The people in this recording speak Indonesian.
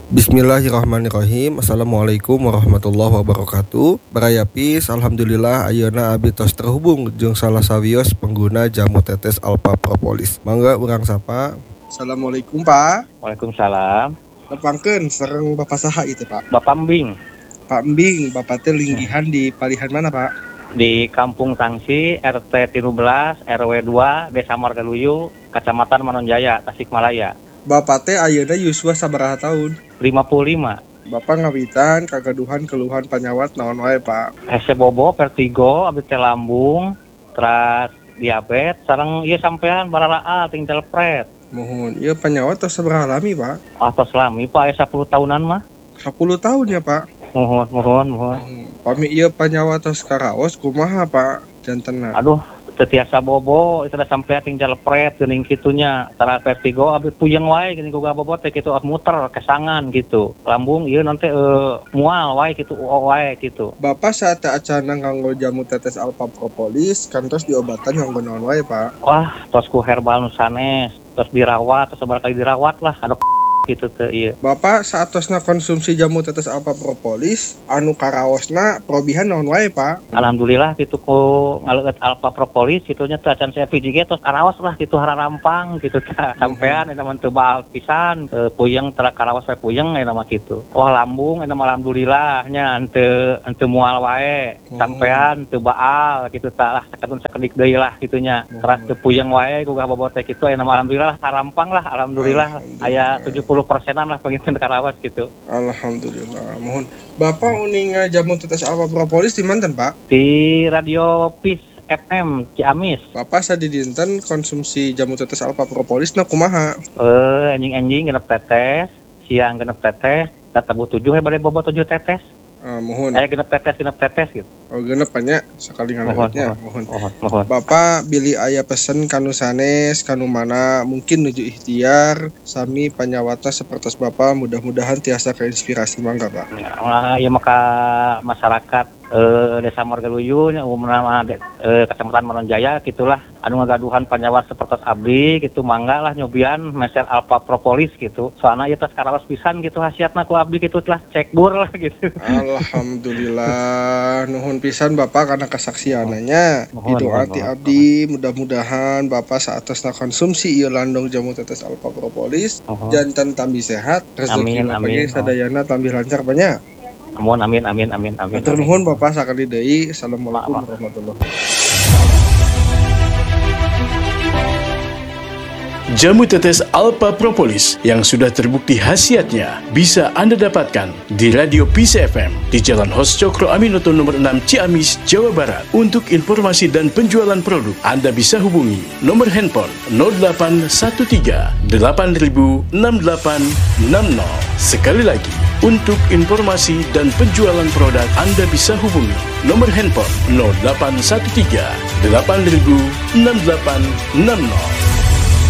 Bismillahirrahmanirrahim. Assalamualaikum warahmatullahi wabarakatuh. Barayapis, alhamdulillah ayeuna abdi tos terhubung jeung salah sawios pengguna jamu tetes Alpha Propolis. Mangga urang sapa. Assalamualaikum Pak. Waalaikumsalam. Nepangkeun sareng Bapak saha itu Pak? Bapak Mbing. Pak Embing, Bapak teh linggihan di palihan mana Pak? Di Kampung Tangsi, RT 13, RW 2, Desa Margaluyu, Kecamatan Manonjaya, Tasikmalaya. Bapak teh ayeuna yuswa sabaraha tahun? 55. Bapak ngawitan kagaduhan keluhan panyawat naon wae Pak? Hese bobo, vertigo, abdi teh lambung, terus diabetes, sareng ieu sampean bararaal tinggal pret. Mohon, ieu panyawat tos sabaraha lami Pak? Atos lami Pak, 10 tahunan mah. 10 tahun ya Pak? Mohon. Pami ieu panyawat tos karaos kumaha Pak? Jantenna. Aduh, tetiasa bobo, itu udah sampai tinggal pret geuning kitunya. Tara vertigo abdi puyeng wae geuning boga bobo teh kitu muter kesangan gitu. Lambung ieu nanti mual wae kitu wae gitu. Bapak saat acana nganggo jamu tetes Alpha Propolis kantos diobatan nganggo naon wae Pak? Wah, tos ku herbal nu sanes, tos dirawat, tos sabar kali dirawat lah, ada gitu teh ieu. Bapak saat tosna konsumsi jamu tetes Alpha Propolis anu karaosna probihan naon wae Pak? Alhamdulillah kitu ku ngaleut Alpha Propolis kitunya teh acan saya VJG tos karaos lah kitu hararampang gitu teh. Sampean eta mah teu baal pisan, puyeng tara karaos wae puyeng eta mah kitu. Wah lambung eta mah alhamdulillah nya henteu mual wae. Sampean teu baal kitu tah lah sakadun sakedik deui lah kitunya. Teras teu puyeng wae gugah bobot teh kitu eta mah alhamdulillah harampang lah alhamdulillah aya 70%-an lah pengen karawas gitu. Alhamdulillah. Mohon Bapak uning jamu tetes Alpha Propolis di manten Pak? Di Radio Peace FM Ciamis. Bapak sadidinten konsumsi jamu tetes Alpha Propolis na kumaha? Anjing genep tetes, siang genep tetes, tebu 7 bade bobo 7 tetes. Mohon. Genep tetes gitu. Oh genep nya sekali ngaleutnya. Mohon. Bapak bili aya pesen kanu sanes kanu mana mungkin nuju ikhtiar sami panyawata sapertos Bapak mudah-mudahan tiasa keinspirasi mangga Pak. Ya maka masyarakat Desa Margaluyu umumna Kecamatan Manonjaya gitulah anu ngagaduhan panyawat sapertos abdi gitu mangga lah nyobian meser Alpha Propolis gitu. Soalna ieu tos karaos pisan gitu hasiatna ku abdi gitu telah cek bur lah gitu. Alhamdulillah nuhun pisan Bapak karena kesaksiananya. Didoati abdi mudah-mudahan Bapak saatosna konsumsi ieu landong jamu tetes Alpha Propolis janten tambi sehat rezeki bagi sadayana tambi lancar banyak. Amin. Matur nuhun Bapak sakali deui. Assalamualaikum warahmatullahi wabarakatuh. Jamu tetes Alpha Propolis yang sudah terbukti khasiatnya bisa Anda dapatkan di Radio Peace FM di Jalan Hos Cokro Aminoto nomor 6 Ciamis, Jawa Barat. Untuk informasi dan penjualan produk, Anda bisa hubungi nomor handphone 0813 8000 6860. Sekali lagi, untuk informasi dan penjualan produk, Anda bisa hubungi nomor handphone 0813 8000 6860.